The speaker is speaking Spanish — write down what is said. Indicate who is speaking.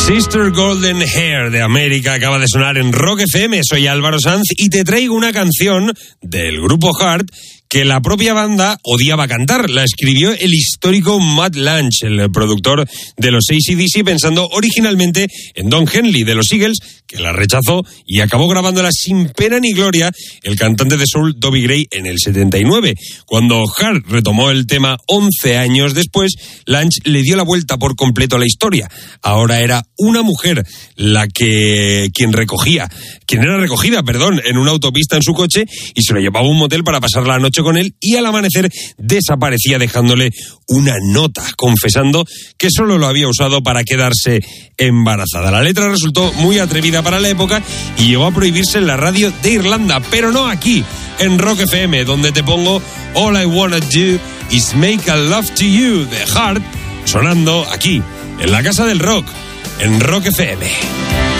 Speaker 1: Sister Golden Hair de América acaba de sonar en Rock FM. Soy Álvaro Sanz y te traigo una canción del grupo Heart que la propia banda odiaba cantar. La escribió el histórico Matt Lange, el productor de los AC/DC, pensando originalmente en Don Henley de los Eagles, que la rechazó y acabó grabándola sin pena ni gloria el cantante de soul Dobie Gray en el 79. Cuando Heart retomó el tema 11 años después, Lange le dio la vuelta por completo a la historia. Ahora era una mujer quien era recogida, en una autopista en su coche y se lo llevaba a un motel para pasar la noche con él, y al amanecer desaparecía dejándole una nota confesando que solo lo había usado para quedarse embarazada. La letra resultó muy atrevida para la época y llegó a prohibirse en la radio de Irlanda, pero no aquí, en Rock FM, donde te pongo All I Wanna Do Is Make a Love to You de Heart, sonando aquí, en la Casa del Rock, en Rock FM.